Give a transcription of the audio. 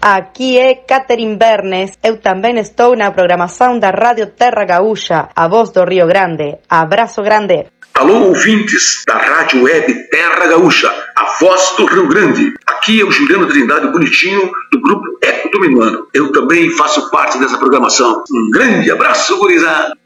Aqui é Catherine Bernes, eu também estou na programação da Rádio Terra Gaúcha, a voz do Rio Grande. Abraço grande. Alô, ouvintes da Rádio Web Terra Gaúcha, a voz do Rio Grande. Aqui é o Juliano Trindade Bonitinho, do grupo Eco do Minuano. Eu também faço parte dessa programação. Um grande abraço, gurizada!